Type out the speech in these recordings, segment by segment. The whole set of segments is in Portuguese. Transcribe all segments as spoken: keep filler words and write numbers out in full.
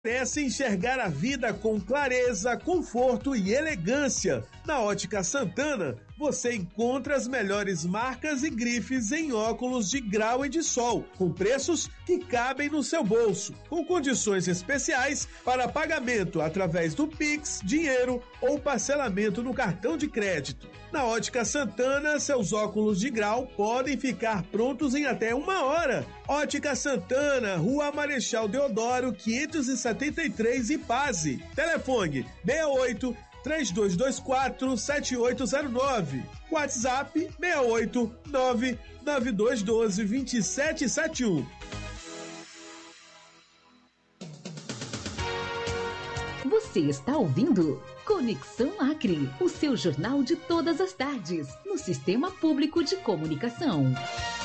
Parece enxergar a vida com clareza, conforto e elegância. Na Ótica Santana, você encontra as melhores marcas e grifes em óculos de grau e de sol, com preços que cabem no seu bolso, com condições especiais para pagamento através do Pix, dinheiro ou parcelamento no cartão de crédito. Na Ótica Santana, seus óculos de grau podem ficar prontos em até uma hora. Ótica Santana, Rua Marechal Deodoro, quinhentos e setenta e três, Ipase. Telefone seis oito, três dois dois quatro, sete oito zero nove. WhatsApp seis oito, nove nove dois um dois, dois sete sete um. Você está ouvindo Conexão Acre, o seu jornal de todas as tardes, no Sistema Público de Comunicação.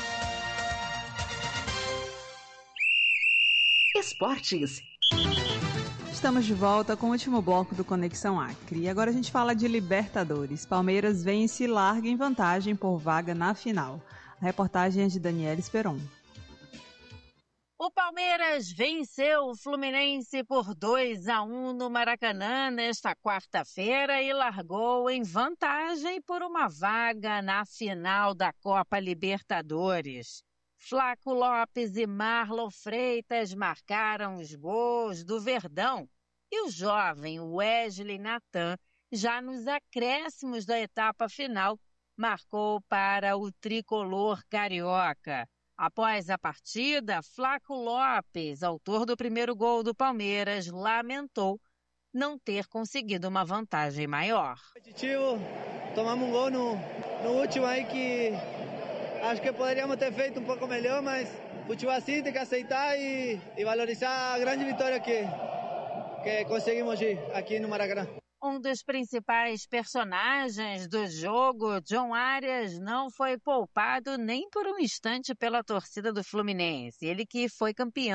Esportes. Estamos de volta com o último bloco do Conexão Acre. E agora a gente fala de Libertadores. Palmeiras vence e larga em vantagem por vaga na final. A reportagem é de Daniela Esperon. O Palmeiras venceu o Fluminense por dois a um no Maracanã nesta quarta-feira e largou em vantagem por uma vaga na final da Copa Libertadores. Flaco Lopes e Marlon Freitas marcaram os gols do Verdão e o jovem Wesley Natan, já nos acréscimos da etapa final, marcou para o tricolor carioca. Após a partida, Flaco Lopes, autor do primeiro gol do Palmeiras, lamentou não ter conseguido uma vantagem maior. Competitivo, tomamos um gol no, no último aí que acho que poderíamos ter feito um pouco melhor, mas futebol assim tem que aceitar e, e valorizar a grande vitória que, que conseguimos aqui no Maracanã. Um dos principais personagens do jogo, John Arias, não foi poupado nem por um instante pela torcida do Fluminense. Ele que foi campeão